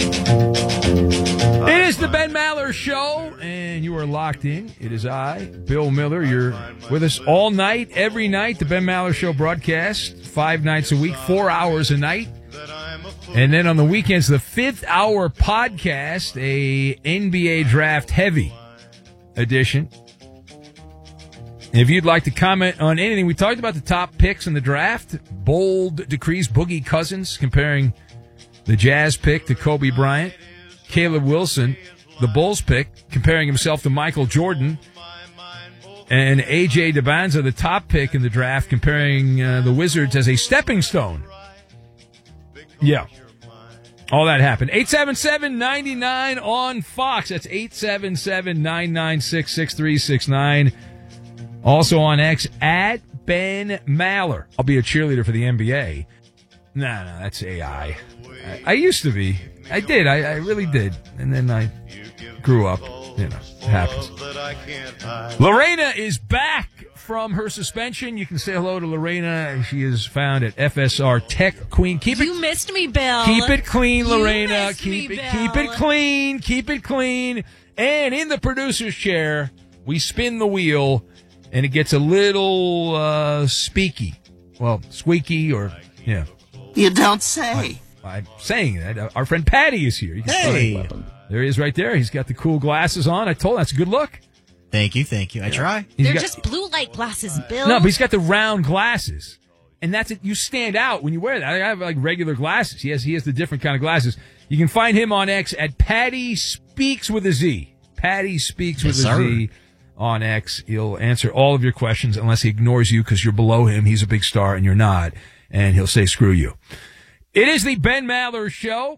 It is the Ben Maller Show, and you are locked in. It is I, Bill Miller. You're with us all night, every night. The Ben Maller Show broadcast, 5 nights a week, 4 hours a night. And then on the weekends, the 5th hour podcast, a NBA draft heavy edition. If you'd like to comment on anything, we talked about the top picks in the draft. Bold decrees, Boogie Cousins, comparing the Jazz pick to Kobe Bryant. Caleb Wilson, the Bulls pick, comparing himself to Michael Jordan. And A.J. Debanza, the top pick in the draft, comparing the Wizards as a stepping stone. Yeah. All that happened. 877-99 on Fox. That's 877-996-6369. Also on X, at Ben Maller. I'll be a cheerleader for the NBA. No, that's AI. I used to be. I did. I really did. And then I grew up. You know, it happens. Lorena is back from her suspension. You can say hello to Lorena. She is found at FSR Tech Queen. You missed me, Bill. Keep it clean, Lorena. Keep it clean. Keep it clean. And in the producer's chair, we spin the wheel, and it gets a little speaky. Well, squeaky or, yeah. You don't say. I'm saying that. Our friend Patty is here. Hey. There he is right there. He's got the cool glasses on. I told him that's a good look. Thank you. I try. They're just blue light glasses, Bill. No, but he's got the round glasses. And that's it. You stand out when you wear that. I have like regular glasses. He has the different kind of glasses. You can find him on X at Patty Speaks with a Z. Patty Speaks with a Z on X. He'll answer all of your questions unless he ignores you because you're below him. He's a big star and you're not. And he'll say, screw you. It is the Ben Maller Show.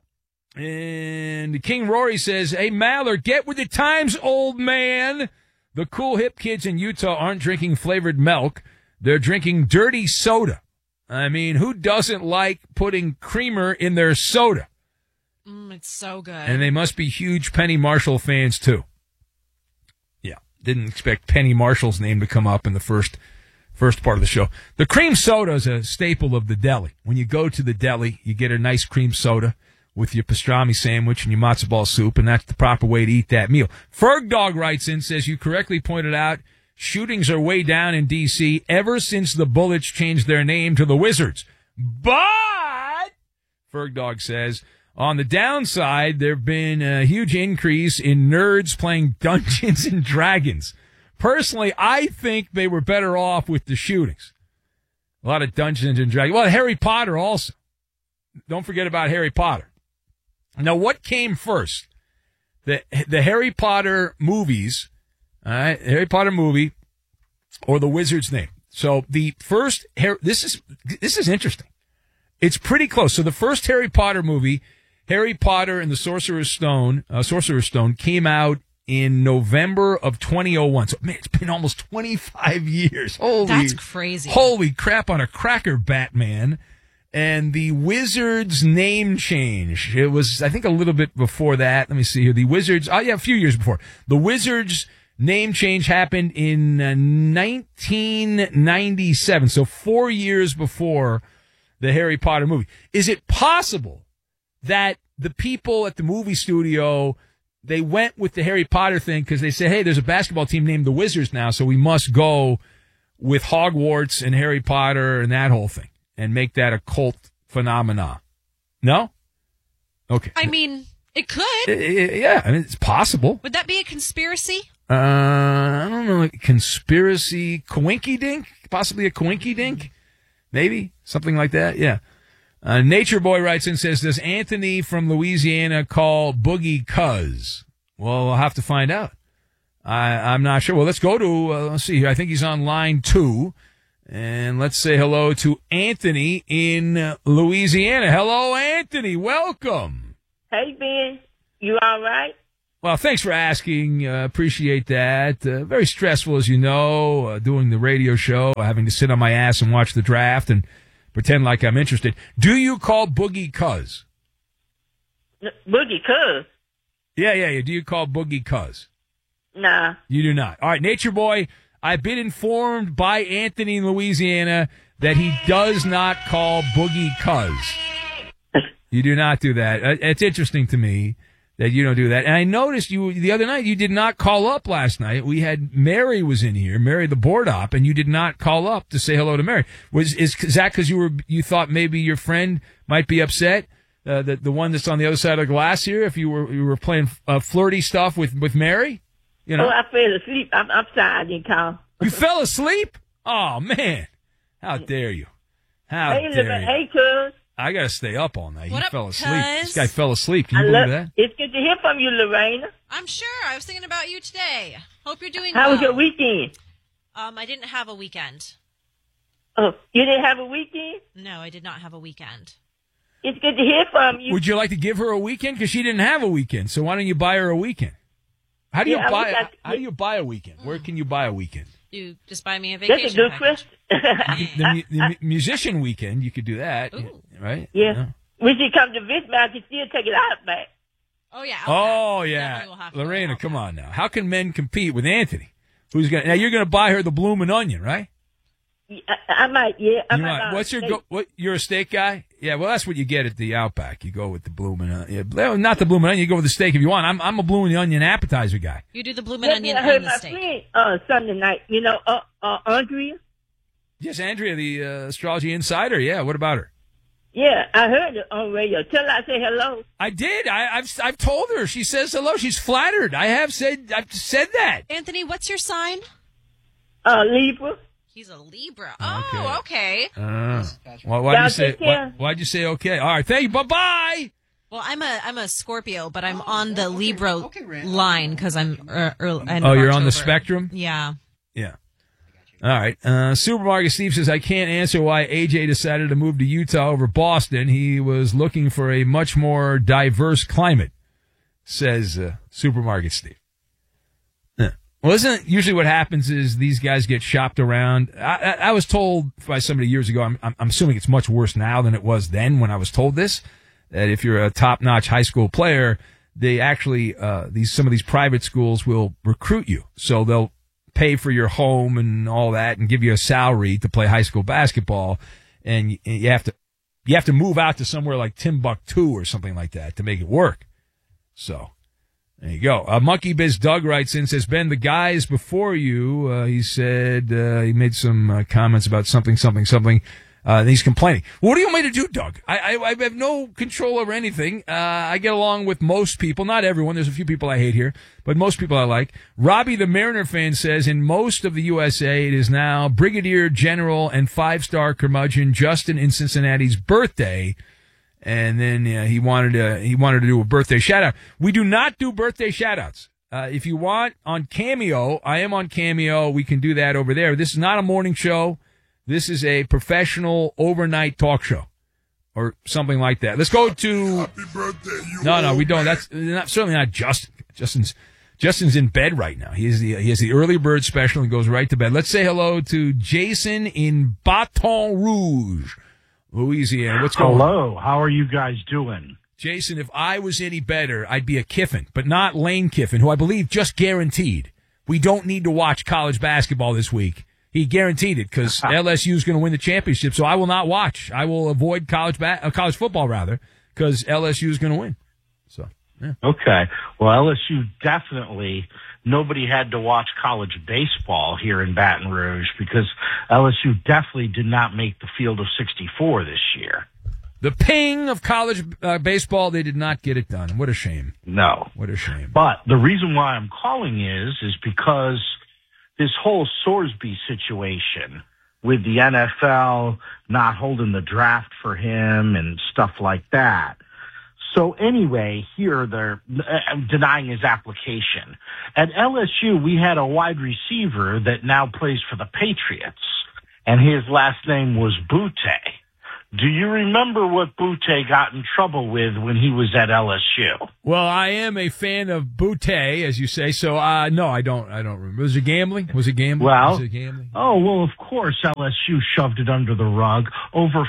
And King Rory says, hey, Maller, get with the times, old man. The cool hip kids in Utah aren't drinking flavored milk. They're drinking dirty soda. I mean, who doesn't like putting creamer in their soda? It's so good. And they must be huge Penny Marshall fans, too. Yeah, didn't expect Penny Marshall's name to come up in the first part of the show. The cream soda is a staple of the deli. When you go to the deli, you get a nice cream soda with your pastrami sandwich and your matzo ball soup, and that's the proper way to eat that meal. Ferg Dog writes in, says, you correctly pointed out, shootings are way down in D.C. ever since the Bullets changed their name to the Wizards. But, Ferg Dog says, on the downside, there have been a huge increase in nerds playing Dungeons and Dragons. Personally, I think they were better off with the shootings. A lot of Dungeons and Dragons. Well, Harry Potter also. Don't forget about Harry Potter. Now, what came first? The Harry Potter movies, all right, Harry Potter movie, or the Wizard's name. So the first, this is interesting. It's pretty close. So the first Harry Potter movie, Harry Potter and the Sorcerer's Stone, came out in November of 2001. So, man, it's been almost 25 years. That's crazy. Holy crap on a cracker, Batman. And the Wizards name change. It was, I think, a little bit before that. Let me see here. The Wizards, a few years before. The Wizards name change happened in 1997. So 4 years before the Harry Potter movie. Is it possible that the people at the movie studio, they went with the Harry Potter thing because they said, hey, there's a basketball team named the Wizards now, so we must go with Hogwarts and Harry Potter and that whole thing and make that a cult phenomenon? No? Okay. I mean, it could. Yeah, I mean, it's possible. Would that be a conspiracy? I don't know, like conspiracy, coinky-dink? Possibly a coinky-dink? Maybe? Something like that? Yeah. Nature Boy writes in, says, does Anthony from Louisiana call Boogie Cuz? Well, we'll have to find out. I'm not sure. Well, let's go to, let's see here. I think he's on line 2. And let's say hello to Anthony in Louisiana. Hello, Anthony. Welcome. Hey, Ben. You all right? Well, thanks for asking. Appreciate that. Very stressful, as you know, doing the radio show, having to sit on my ass and watch the draft and pretend like I'm interested. Do you call Boogie Cuz? Boogie Cuz? Yeah. Do you call Boogie Cuz? Nah. You do not. All right, Nature Boy, I've been informed by Anthony in Louisiana that he does not call Boogie Cuz. You do not do that. It's interesting to me that you don't do that. And I noticed the other night you did not call up last night. We had Mary was in here, Mary the board op, and you did not call up to say hello to Mary. Is that because you thought maybe your friend might be upset? The one that's on the other side of the glass here, if you were playing flirty stuff with Mary? You know? Oh, I fell asleep. I'm sorry I didn't call. You fell asleep? Oh, man. How dare you? Hey, cuz. I got to stay up all night. What He up, fell asleep. cuz? This guy fell asleep. Can you believe that? It's good to hear from you, Lorena. I'm sure. I was thinking about you today. Hope you're doing How well. was your weekend? I didn't have a weekend. Oh, you didn't have a weekend? No, I did not have a weekend. It's good to hear from you. Would you like to give her a weekend? Because she didn't have a weekend. So why don't you buy her a weekend? How do you How do you buy a weekend? Where can you buy a weekend? You just buy me a vacation That's a good package. question. The musician weekend, you could do that, Ooh. right? Yeah. When she comes to visit me, I can still take it out back. Oh, yeah. Oh, Definitely yeah. will have to Lorena, go come out on now. How can men compete with Anthony? Now you're going to buy her the bloomin' onion, right? I might, yeah. I You might know, buy what's a your steak. what? You're a steak guy? Yeah. Well, that's what you get at the Outback. You go with the bloomin' onion. Yeah, not the bloomin' onion. You go with the steak if you want. I'm a bloomin' onion appetizer guy. You do the bloomin' Maybe onion I heard and the my steak. friend Sunday night. You know, Andrea. Yes, Andrea, the astrology insider. Yeah. What about her? Yeah, I heard it on radio. Tell her I say hello. I did. I've told her. She says hello. She's flattered. I've said that. Anthony, what's your sign? Libra. He's a Libra. Oh, okay. Well, why'd you say? Why'd you say okay? All right. Thank you. Bye bye. Well, I'm a Scorpio, but I'm on the Libra line because I'm end Oh, of you're on the October. spectrum? Yeah. Yeah. All right. Supermarket Steve says, I can't answer why AJ decided to move to Utah over Boston. He was looking for a much more diverse climate, says Supermarket Steve. Well, isn't it usually what happens is these guys get shopped around? I was told by somebody years ago, I'm assuming it's much worse now than it was then when I was told this, that if you're a top-notch high school player, they actually, some of these private schools will recruit you. So they'll pay for your home and all that and give you a salary to play high school basketball. And you have to move out to somewhere like Timbuktu or something like that to make it work. So there you go. Monkey Biz Doug writes in, says, Ben, the guys before you, he said, he made some comments about something. And he's complaining. What do you want me to do, Doug? I have no control over anything. I get along with most people, not everyone. There's a few people I hate here, but most people I like. Robbie, the Mariner fan, says in most of the USA, it is now Brigadier General and 5-star curmudgeon Justin in Cincinnati's birthday. And then he wanted to do a birthday shout out. We do not do birthday shout outs. If you want on Cameo, I am on Cameo. We can do that over there. This is not a morning show. This is a professional overnight talk show or something like that. Let's go to. Happy birthday, you. No, we don't. That's certainly not Justin. Justin's in bed right now. He has the early bird special and goes right to bed. Let's say hello to Jason in Baton Rouge, Louisiana. What's going on? Hello. How are you guys doing? Jason, if I was any better, I'd be a Kiffin, but not Lane Kiffin, who I believe just guaranteed we don't need to watch college basketball this week. He guaranteed it because LSU is going to win the championship, so I will not watch. I will avoid college football, rather, because LSU is going to win. So, yeah. Okay. Well, LSU definitely, nobody had to watch college baseball here in Baton Rouge because LSU definitely did not make the field of 64 this year. The ping of college baseball, they did not get it done. What a shame. No. What a shame. But the reason why I'm calling is because this whole Sorsby situation with the NFL not holding the draft for him and stuff like that. So anyway, here they're denying his application. At LSU, we had a wide receiver that now plays for the Patriots, and his last name was Butte. Do you remember what Butte got in trouble with when he was at LSU? Well, I am a fan of Butte, as you say. So, no, I don't remember. Was it gambling? Well, oh, well, of course, LSU shoved it under the rug. Over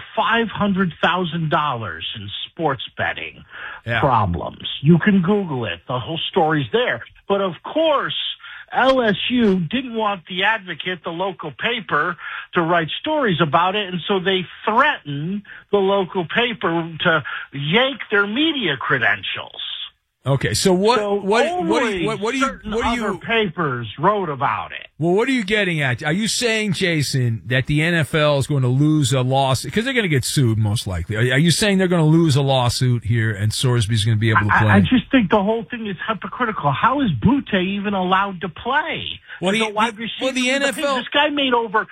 $500,000 in sports betting problems. You can Google it. The whole story's there. But of course, LSU didn't want the Advocate, the local paper, to write stories about it, and so they threatened the local paper to yank their media credentials. Okay, so what do you other papers wrote about it? Well, what are you getting at? Are you saying, Jason, that the NFL is going to lose a lawsuit because they're going to get sued most likely? Are you saying they're going to lose a lawsuit here and Sorsby's going to be able to play? I just think the whole thing is hypocritical. How is Butte even allowed to play? Well, the NFL. This guy made over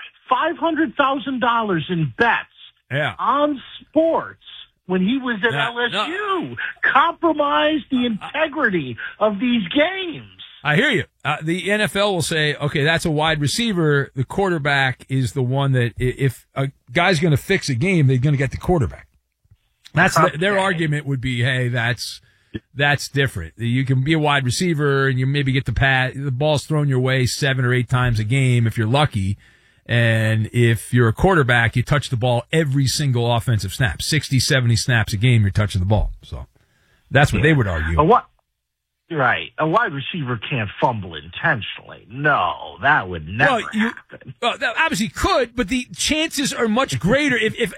$500,000 in bets on sports. When he was at LSU, compromised the integrity of these games. I hear you. The NFL will say, okay, that's a wide receiver. The quarterback is the one that if a guy's going to fix a game, they're going to get the quarterback. That's their argument would be, hey, that's different. You can be a wide receiver and you maybe get the ball's thrown your way 7 or 8 times a game if you're lucky. And if you're a quarterback, you touch the ball every single offensive snap. 60, 70 snaps a game, you're touching the ball. So that's what they would argue. Right. A wide receiver can't fumble intentionally. No, that would never happen. Well, that obviously could, but the chances are much greater.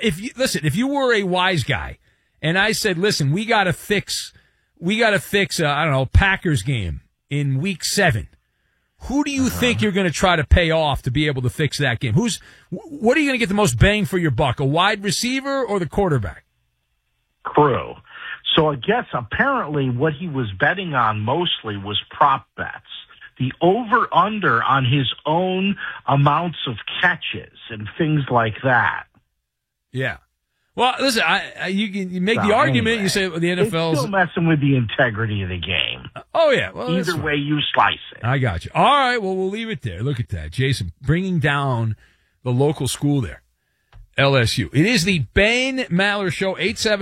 If you were a wise guy and I said, listen, we got to fix, I don't know, Packers game in week 7. Who do you think you're going to try to pay off to be able to fix that game? What are you going to get the most bang for your buck, a wide receiver or the quarterback? Crew. So I guess apparently what he was betting on mostly was prop bets. The over-under on his own amounts of catches and things like that. Yeah. Well, listen, you make the argument. You say the NFL's still messing with the integrity of the game. Oh yeah, well, either way you slice it. I got you. All right, well we'll leave it there. Look at that, Jason, bringing down the local school there, LSU. It is the Ben Maller Show.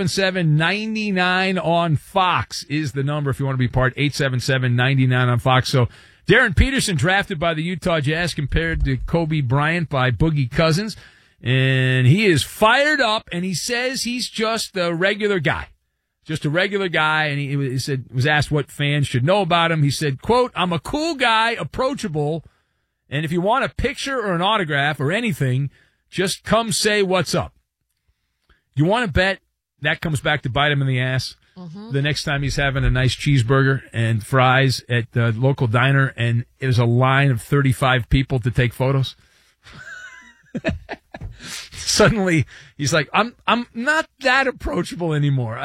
877-99 on Fox is the number if you want to be part. 877-99 on Fox. So Darren Peterson drafted by the Utah Jazz compared to Kobe Bryant by Boogie Cousins. And he is fired up, and he says he's just a regular guy. Just a regular guy, and he was asked what fans should know about him. He said, quote, I'm a cool guy, approachable, and if you want a picture or an autograph or anything, just come say what's up. You want to bet that comes back to bite him in the ass the next time he's having a nice cheeseburger and fries at the local diner, and there's a line of 35 people to take photos? Suddenly, he's like, I'm not that approachable anymore.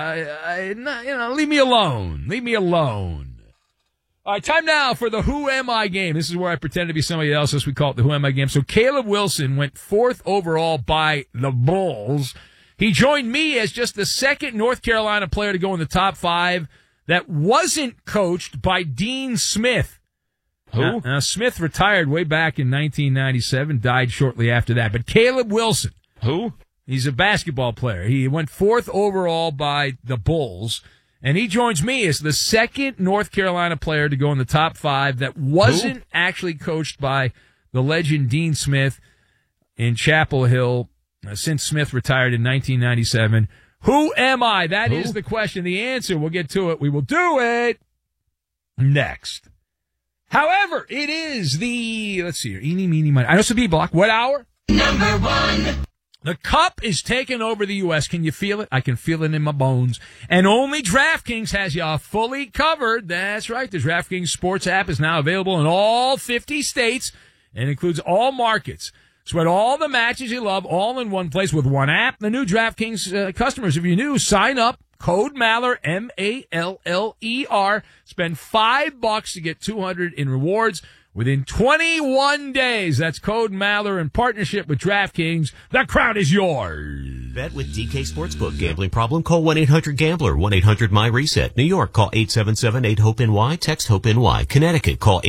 Leave me alone. Leave me alone. All right, time now for the Who Am I game. This is where I pretend to be somebody else, as we call it the Who Am I game. So Caleb Wilson went 4th overall by the Bulls. He joined me as just the second North Carolina player to go in the top 5 that wasn't coached by Dean Smith. Who? Smith retired way back in 1997, died shortly after that. But Caleb Wilson. Who? He's a basketball player. He went 4th overall by the Bulls, and he joins me as the second North Carolina player to go in the top 5 that wasn't actually coached by the legend Dean Smith in Chapel Hill since Smith retired in 1997. Who am I? That is the question. The answer, we'll get to it. We will do it next. However, it is let's see here, eeny, meeny, miny. I know it's a B-block. What hour? Number 1. The Cup is taking over the U.S. Can you feel it? I can feel it in my bones. And only DraftKings has you fully covered. That's right. The DraftKings Sports app is now available in all 50 states and includes all markets. Sweat all the matches you love all in one place with one app. The new DraftKings customers, if you're new, sign up. Code Maller, M-A-L-L-E-R. Spend $5 to get $200 in rewards within 21 days. That's Code Maller in partnership with DraftKings. The crowd is yours. Bet with DK Sportsbook. Gambling problem? Call 1-800-GAMBLER. 1-800-MY-RESET. New York, call 877-8-HOPE-NY. Text HOPE-NY. Connecticut, call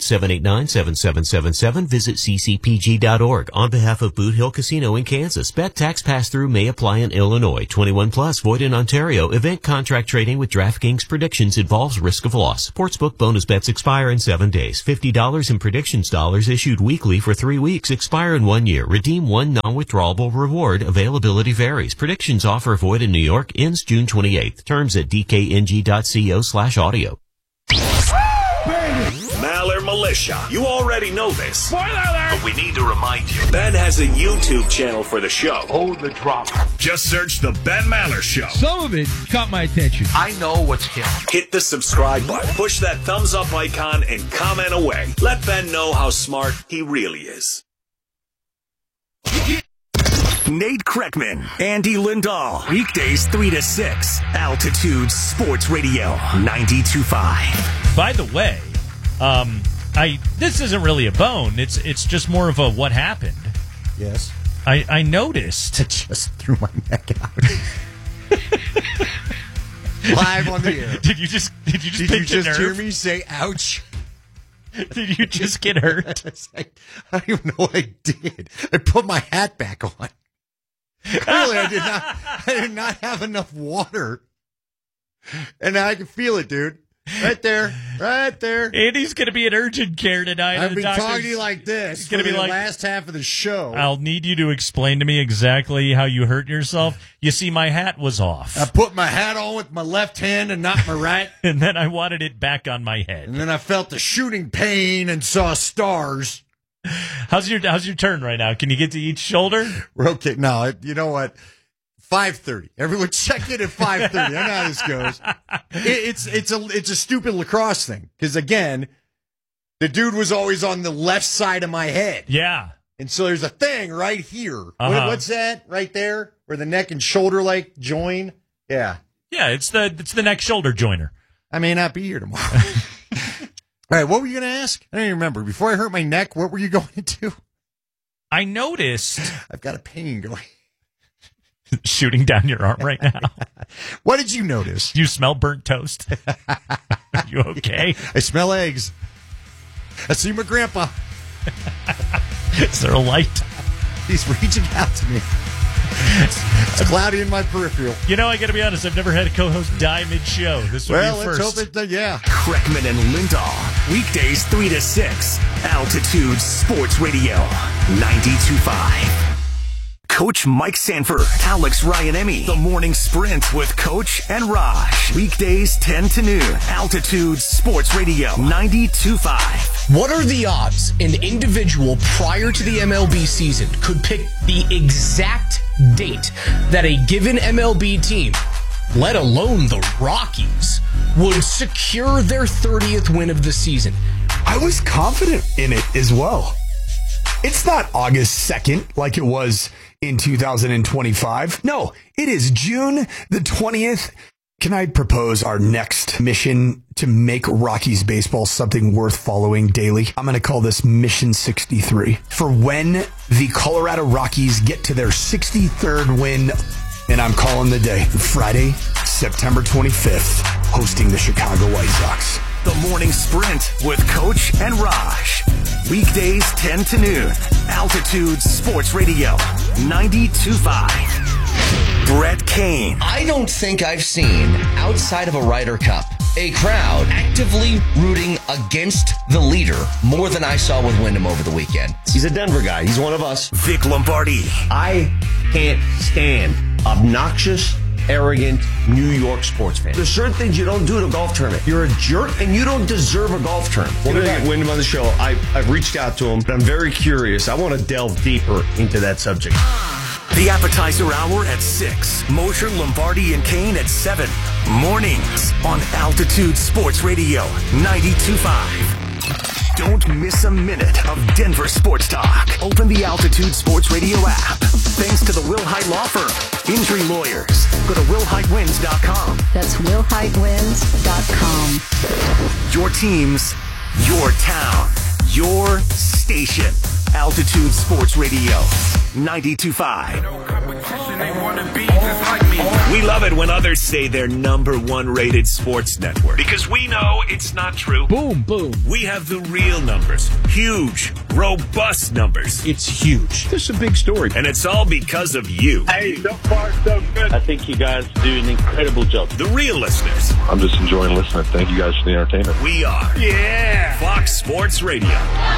888-789-7777. Visit ccpg.org. On behalf of Boot Hill Casino in Kansas, bet tax pass-through may apply in Illinois. 21 plus, void in Ontario. Event contract trading with DraftKings predictions involves risk of loss. Sportsbook bonus bets expire in 7 days. $50 in predictions dollars issued weekly for 3 weeks. Expire in 1 year. Redeem one non-withdrawable reward. Availability varies. Predictions offer void in New York. Ends June 28th. Terms at dkng.co/audio. Maller militia. You already know this. Spoiler alert! But we need to remind you. Ben has a YouTube channel for the show. Hold the drop. Just search The Ben Maller Show. Some of it caught my attention. I know what's killing. Hit the subscribe button. Push that thumbs up icon and comment away. Let Ben know how smart he really is. Nate Kreckman, Andy Lindahl. Weekdays 3 to 6. Altitude Sports Radio 92.5. By the way, this isn't really a bone. It's just more of a what happened. Yes. I noticed. I just threw my neck out. Live on the air. Did you just hear me say ouch? Did you just get hurt? I don't even know what I did. I put my hat back on. Clearly, I did not have enough water. And I can feel it, dude. Right there. Andy's going to be in urgent care tonight. I've been talking to you like this for the last half of the show. I'll need you to explain to me exactly how you hurt yourself. You see, my hat was off. I put my hat on with my left hand and not my right. And then I wanted it back on my head. And then I felt the shooting pain and saw stars. How's your turn right now? Can you get to each shoulder? We're okay. No, you know what? 5:30. Everyone check in at 5:30. I know how this goes. It's a stupid lacrosse thing because again, the dude was always on the left side of my head. Yeah, and so there's a thing right here. Uh-huh. What's that right there, where the neck and shoulder like join? Yeah. It's the neck shoulder joiner. I may not be here tomorrow. All right, what were you going to ask? I don't even remember. Before I hurt my neck, what were you going to do? I noticed. I've got a pain going. Shooting down your arm right now. What did you notice? You smell burnt toast. Are you okay? I smell eggs. I see my grandpa. Is there a light? He's reaching out to me. It's cloudy in my peripheral. You know, I got to be honest. I've never had a co-host die mid-show. This will be let's first. hope it. Yeah. Kreckman and Lindahl. Weekdays 3 to 6. Altitude Sports Radio 92.5. Coach Mike Sanford, Alex Ryan-Emmy, The Morning Sprint with Coach and Raj. Weekdays 10 to noon. Altitude Sports Radio 92.5. What are the odds an individual prior to the MLB season could pick the exact date that a given MLB team, let alone the Rockies, would secure their 30th win of the season? I was confident in it as well. It's not August 2nd like it was in 2025. No, it is June the 20th. Can I propose our next mission to make Rockies baseball something worth following daily? I'm going to call this Mission 63. For when the Colorado Rockies get to their 63rd win, and I'm calling the day Friday, September 25th, hosting the Chicago White Sox. The Morning Sprint with Coach and Raj. Weekdays 10 to noon. Altitude Sports Radio 92.5. Brett Kane. I don't think I've seen, outside of a Ryder Cup, a crowd actively rooting against the leader more than I saw with Wyndham over the weekend. He's a Denver guy. He's one of us. Vic Lombardi. I can't stand obnoxious, arrogant New York sports fans. There's certain things you don't do at a golf tournament. You're a jerk and you don't deserve a golf tournament. We're going to get Wyndham on the show. I've reached out to him, but I'm very curious. I want to delve deeper into that subject. The Appetizer Hour at 6. Mosher, Lombardi, and Kane at 7. Mornings on Altitude Sports Radio 92.5. Don't miss a minute of Denver sports talk. Open the Altitude Sports Radio app. Thanks to the Wilhite Law Firm. Injury lawyers. Go to WilhiteWins.com. That's WilhiteWins.com. Your teams, your town, your station. Altitude Sports Radio 92.5. We love it when others say they're number one rated sports network because we know it's not true. Boom, boom. We have the real numbers. Huge, robust numbers. It's huge. This is a big story. And it's all because of you. Hey, so far so good. I think you guys do an incredible job. The real listeners. I'm just enjoying listening. Thank you guys for the entertainment. We are. Yeah. Fox Sports Radio.